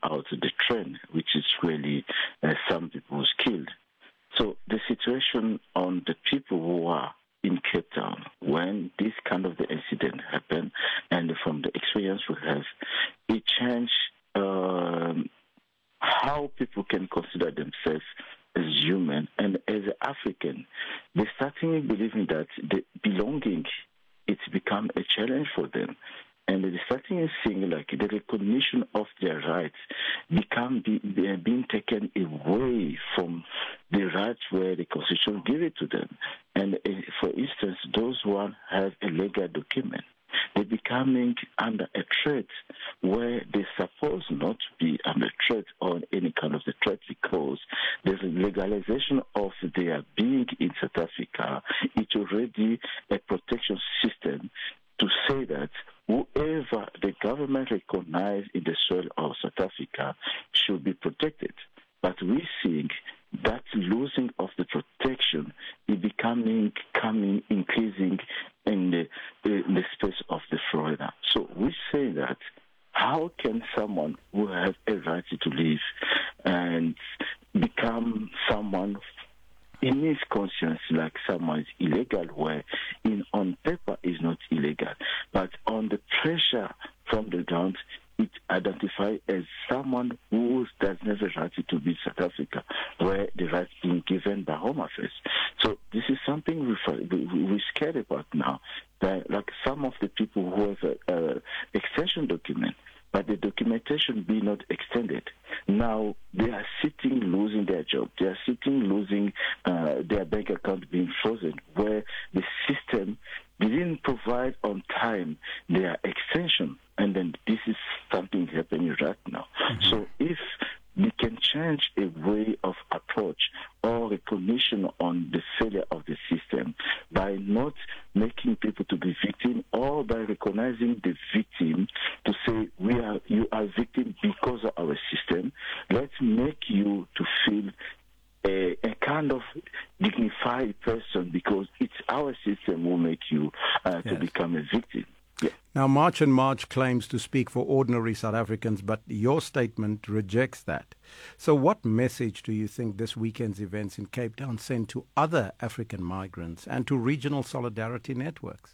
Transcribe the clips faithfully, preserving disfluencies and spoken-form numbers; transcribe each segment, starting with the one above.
out the train, which is really uh, some people was killed. So the situation on the people who are in Cape Town when this kind of the incident happened, and from the experience we have, it changed um, how people can consider themselves as human and as African. They're starting believing that the belonging, it's become a challenge for them. And they're starting seeing like the recognition of their rights become be, be, being taken away from the rights where the Constitution give it to them. And uh, for instance, those who have a legal document, they're becoming under a threat where they're supposed not to be under threat or any kind of the threat, because there's a legalization of their being in South Africa. It's already a protection system to say that whoever the government recognizes in the soil of South Africa should be protected. But we're seeing that losing of the protection is becoming, coming, increasing in the, in the space of the Florida. So we say that how can someone who has a right to live and become someone in his conscience like someone is illegal, where in on paper is not illegal, but on the pressure from the ground, it identified as someone who does not have a right to be in South Africa, where the rights being given by Home Affairs. So this is something we, we, we're scared about now, that like some of the people who have an extension document, but the documentation be not extended. Now they are sitting losing their job. They are sitting losing uh, their bank account being frozen, where the system didn't provide on time their extension. And then this is something happening right now. Mm-hmm. So if we can change a way of approach or recognition on the failure of the system by not making people to be victim, or by recognizing the victim to say we are you are victim because of our system, let's make you to feel a, a kind of dignified person, because it's our system will make you uh, yes. to become a victim. Yeah. Now, March and March claims to speak for ordinary South Africans, but your statement rejects that. So what message do you think this weekend's events in Cape Town send to other African migrants and to regional solidarity networks?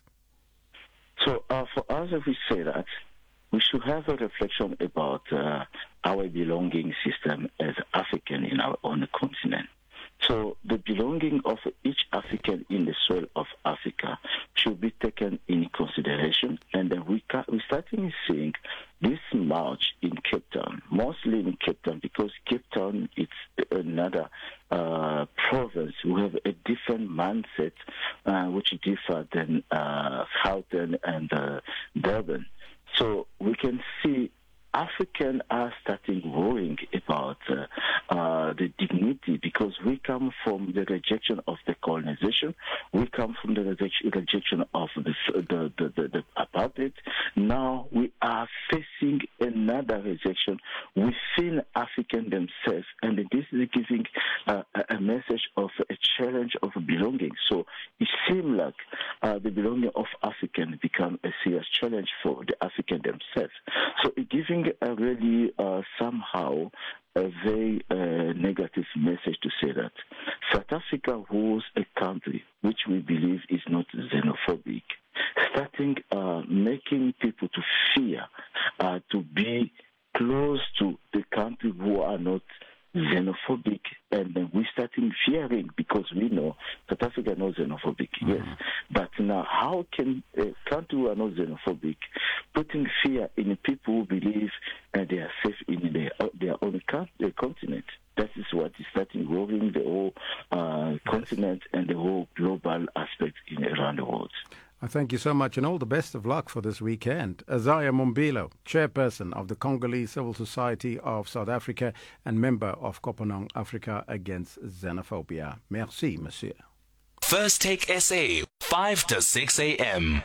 So uh, for us, if we say that, we should have a reflection about uh, our belonging system as African in our own continent. So the belonging of each African in the soil of Africa should be taken in consideration. And then we ca- we're starting seeing this march in Cape Town, mostly in Cape Town, because Cape Town is another uh, province. We have a different mindset, uh, which differ than uh, Gauteng and uh, Durban. So we can see Africans are starting worrying about uh, uh, the dignity, because we come from the rejection of the colonization, we come from the rejection, rejection of the, the, the, the, the apartheid. Now we are facing another rejection within African themselves, and this is giving uh, a message of a challenge of belonging. So it seems like uh, the belonging of African become a serious challenge for the African themselves. So it giving a really uh, somehow a very uh, negative message to say that South Africa was a country which we believe is not xenophobic, starting uh, making people to fear uh, to be close to the country who are not xenophobic, and then we starting fearing, because we know South Africa is not xenophobic, mm-hmm. yes. But now, how can a country who are not xenophobic putting fear in people who believe uh, they are safe in their, their own con- their continent? That is what is starting growing the whole uh, yes. continent and the whole global aspect in around the world. I thank you so much, and all the best of luck for this weekend. Isaiah Mombilo, chairperson of the Congolese Civil Society of South Africa and member of Kopanong Africa Against Xenophobia. Merci, monsieur. First Take S A, five to six a.m.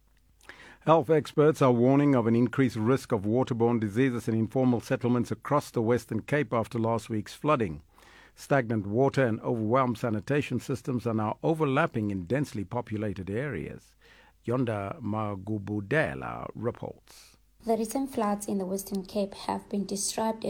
Health experts are warning of an increased risk of waterborne diseases in informal settlements across the Western Cape after last week's flooding. Stagnant water and overwhelmed sanitation systems are now overlapping in densely populated areas. Yonda Magubudela reports. The recent floods in the Western Cape have been described